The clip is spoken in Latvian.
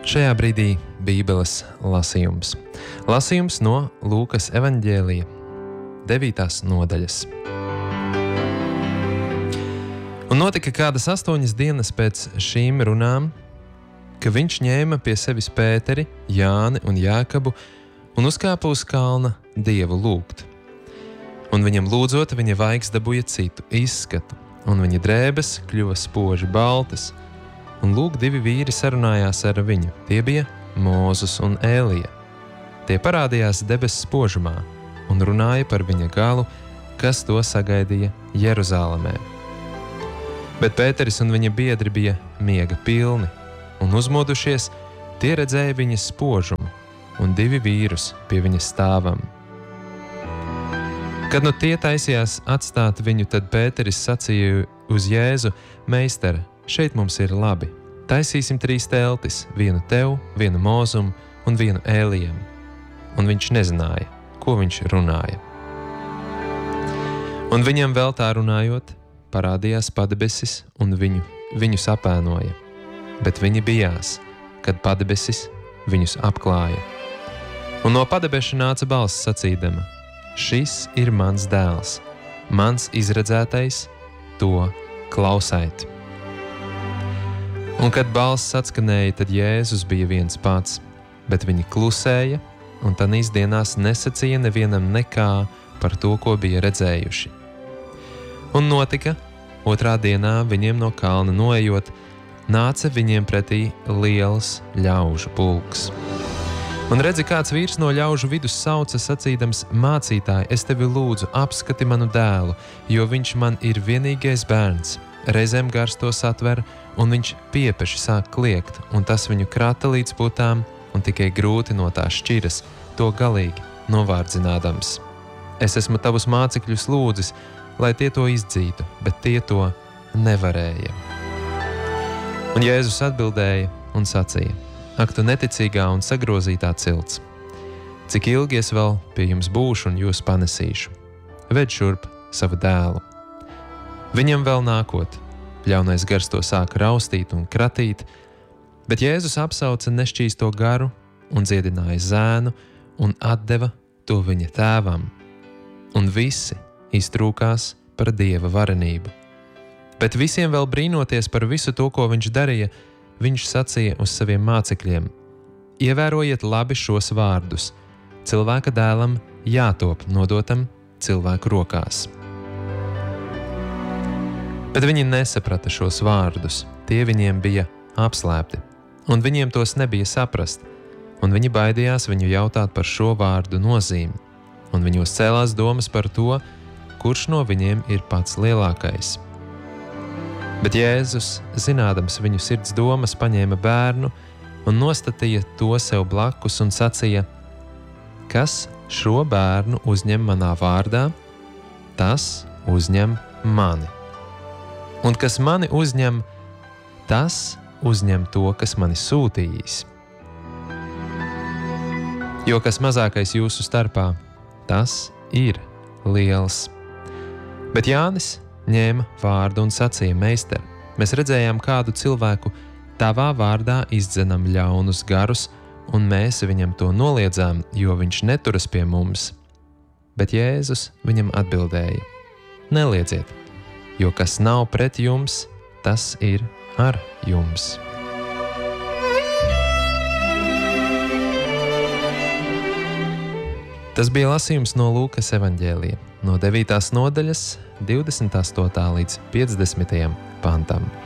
Šajā brīdī Bībeles lasījums. Lasījums no Lūkas evaņģēlija 9. nodaļas. Un notika kādas 8 dienas pēc šīm runām, ka viņš ņēma pie sevis Pēteri, Jāni un Jākabu un uzkāpa uz kalna Dievu lūgt. Un viņam lūdzot, viņa vaigs dabūja citu izskatu, un viņa drēbes kļuva spoži baltas. Un lūk, 2 vīri sarunājās ar viņu. Tie bija Mūzes un Ēlija. Tie parādījās debesu spožumā un runāja par viņa galu, kas to sagaidīja Jeruzālēmē. Bet Pēteris un viņa biedri bija miega pilni, un uzmodušies, tie redzēja viņas spožumu un 2 vīrus pie viņas stāvam. Kad nu tie taisījās atstāt viņu, tad Pēteris sacīja uz Jēzu: Meistara, šeit mums ir labi. Taisīsim 3 teltis, vienu tev, vienu Mūzum un vienu Ēlijam. Un viņš nezināja, ko viņš runāja. Un viņam vēl tā runājot, parādījās padebesis un viņus apēnoja. Bet viņi bijās, kad padebesis viņus apklāja. Un no padebeša nāca balss sacīdama: Šis ir mans dēls, mans izredzētais, to klausēt. Un kad balss atskanēja, tad Jēzus bija viens pats, bet viņi klusēja, un tanīs dienās nesacīja nevienam nekā par to, ko bija redzējuši. Un notika, 2. dienā viņiem no kalna noejot, nāca viņiem pretī liels ļaužu pulks. Un redzi, kāds vīrs no ļaužu vidus sauca, sacīdams: Mācītāj, es tevi lūdzu, apskati manu dēlu, jo viņš man ir vienīgais bērns. Reizēm gars to satver, un viņš piepeši sāk kliegt, un tas viņu krata līdz putām, un tikai grūti no tā šķiras, to galīgi novārdzinādams. Es esmu tavus mācekļus lūdzis, lai tie to izdzītu, bet tie to nevarēja. Un Jēzus atbildēja un sacīja: Ak, tu neticīgā un sagrozītā cilts! Cik ilgi es vēl pie jums būšu un jūs panesīšu? Ved šurp savu dēlu. Viņam vēl nākot, ļaunais gars to sāka raustīt un kratīt, bet Jēzus apsauca nešķīsto garu un dziedināja zēnu un atdeva to viņa tēvam. Un visi iztrūkās par Dieva varenību. Bet visiem vēl brīnoties par visu to, ko viņš darīja, viņš sacīja uz saviem mācekļiem: Ievērojiet labi šos vārdus. Cilvēka dēlam jātop nodotam cilvēku rokās. Bet viņi nesaprata šos vārdus, tie viņiem bija apslēpti, un viņiem tos nebija saprast, un viņi baidījās viņu jautāt par šo vārdu nozīmi, un viņos cēlās domas par to, kurš no viņiem ir pats lielākais. Bet Jēzus, zinādams viņu sirds domas, paņēma bērnu un nostatīja to sev blakus un sacīja: Kas šo bērnu uzņem manā vārdā, tas uzņem mani. Un kas mani uzņem, tas uzņem to, kas mani sūtījis. Jo kas mazākais jūsu starpā, tas ir liels. Bet Jānis ņēma vārdu un sacīja: Meister, mēs redzējām kādu cilvēku tavā vārdā izdzenam ļaunus garus, un mēs viņam to noliedzām, jo viņš neturas pie mums. Bet Jēzus viņam atbildēja: Neliedziet, jo kas nav pret jums, tas ir ar jums. Tas bija lasījums no Lūkas evaņģēlija, no 9. nodaļas, 28. līdz 50. pantam.